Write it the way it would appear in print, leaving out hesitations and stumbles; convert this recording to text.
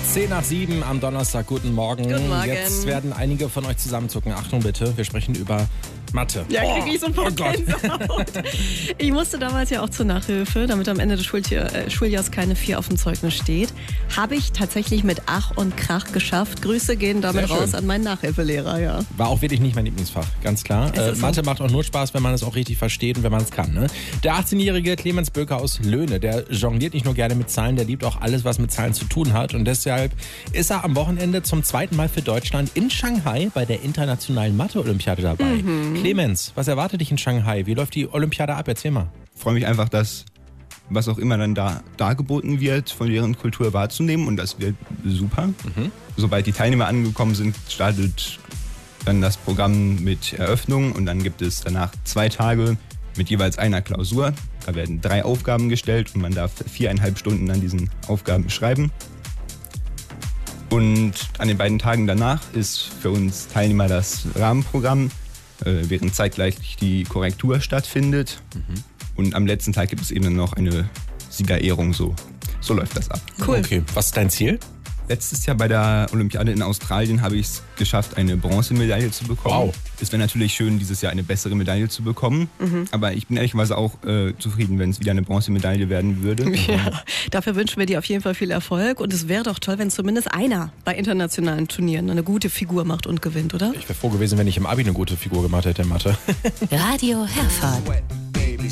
10:10 am Donnerstag. Guten Morgen. Guten Morgen. Jetzt werden einige von euch zusammenzucken. Achtung bitte, wir sprechen über Mathe. Ja, kriege ich sofort Gänsehaut. Ich musste damals ja auch zur Nachhilfe, damit am Ende des Schuljahres keine 4 auf dem Zeugnis steht. Habe ich tatsächlich mit Ach und Krach geschafft. Grüße gehen damit raus an meinen Nachhilfelehrer, ja. War auch wirklich nicht mein Lieblingsfach, ganz klar. Mathe macht auch nur Spaß, wenn man es auch richtig versteht und wenn man es kann. Ne? Der 18-jährige Clemens Böker aus Löhne, der jongliert nicht nur gerne mit Zahlen, der liebt auch alles, was mit Zahlen zu tun hat. Und deshalb ist er am Wochenende zum zweiten Mal für Deutschland in Shanghai bei der internationalen Mathe-Olympiade dabei. Clemens, was erwartet dich in Shanghai? Wie läuft die Olympiade ab? Erzähl mal. Ich freue mich einfach, dass was auch immer dann da dargeboten wird, von deren Kultur wahrzunehmen, und das wird super. Sobald die Teilnehmer angekommen sind, startet dann das Programm mit Eröffnung und dann gibt es danach 2 Tage mit jeweils einer Klausur. Da werden 3 Aufgaben gestellt und man darf 4,5 Stunden an diesen Aufgaben schreiben. Und an den beiden Tagen danach ist für uns Teilnehmer das Rahmenprogramm, während zeitgleich die Korrektur stattfindet. Und am letzten Tag gibt es eben noch eine Siegerehrung. So läuft das ab. Cool. Okay, was ist dein Ziel? Letztes Jahr bei der Olympiade in Australien habe ich es geschafft, eine Bronzemedaille zu bekommen. Wow. Es wäre natürlich schön, dieses Jahr eine bessere Medaille zu bekommen. Aber ich bin ehrlicherweise auch zufrieden, wenn es wieder eine Bronzemedaille werden würde. Ja, dafür wünschen wir dir auf jeden Fall viel Erfolg. Und es wäre doch toll, wenn zumindest einer bei internationalen Turnieren eine gute Figur macht und gewinnt, oder? Ich wäre froh gewesen, wenn ich im Abi eine gute Figur gemacht hätte in Mathe. Radio Herford.